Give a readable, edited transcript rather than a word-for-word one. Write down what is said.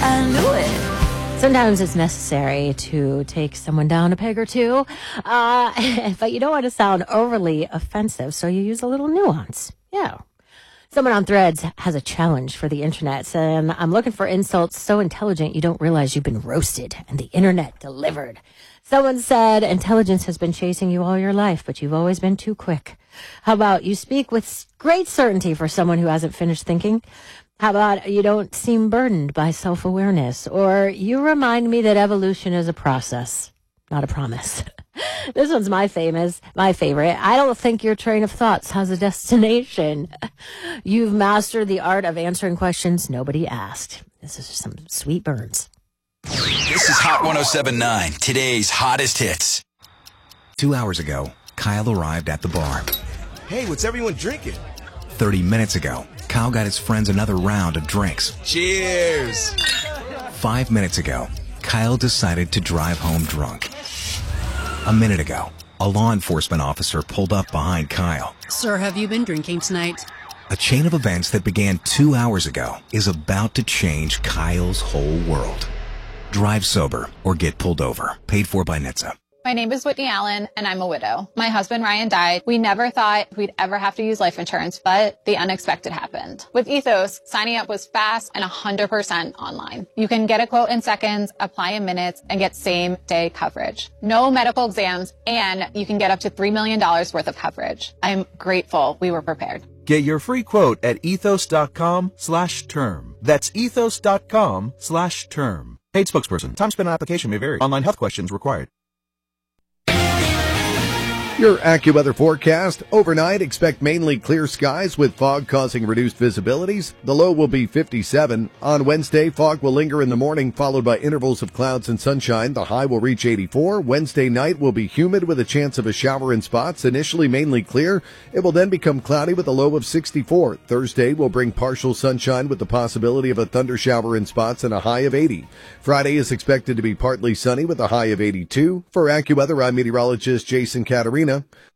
I knew it. Sometimes it's necessary to take someone down a peg or two, but you don't want to sound overly offensive, so you use a little nuance. Yeah. Someone on Threads has a challenge for the internet, and I'm looking for insults so intelligent you don't realize you've been roasted, and the internet delivered. Someone said intelligence has been chasing you all your life, but you've always been too quick. How about you speak with great certainty for someone who hasn't finished thinking? How about you don't seem burdened by self-awareness? Or you remind me that evolution is a process, not a promise. This one's my favorite. I don't think your train of thoughts has a destination. You've mastered the art of answering questions nobody asked. This is some sweet burns. This is Hot 107.9, today's hottest hits. 2 hours ago, Kyle arrived at the bar. Hey, what's everyone drinking? 30 minutes ago, Kyle got his friends another round of drinks. Cheers! 5 minutes ago, Kyle decided to drive home drunk. A minute ago, a law enforcement officer pulled up behind Kyle. Sir, have you been drinking tonight? A chain of events that began 2 hours ago is about to change Kyle's whole world. Drive sober or get pulled over. Paid for by NHTSA. My name is Whitney Allen, and I'm a widow. My husband, Ryan, died. We never thought we'd ever have to use life insurance, but the unexpected happened. With Ethos, signing up was fast and 100% online. You can get a quote in seconds, apply in minutes, and get same-day coverage. No medical exams, and you can get up to $3 million worth of coverage. I'm grateful we were prepared. Get your free quote at ethos.com/term. That's ethos.com/term. Paid spokesperson. Time spent on application may vary. Online health questions required. Your AccuWeather forecast. Overnight, expect mainly clear skies with fog causing reduced visibilities. The low will be 57. On Wednesday, fog will linger in the morning, followed by intervals of clouds and sunshine. The high will reach 84. Wednesday night will be humid with a chance of a shower in spots. Initially mainly clear. It will then become cloudy with a low of 64. Thursday will bring partial sunshine with the possibility of a thunder shower in spots and a high of 80. Friday is expected to be partly sunny with a high of 82. For AccuWeather, I'm meteorologist Jason Caterina.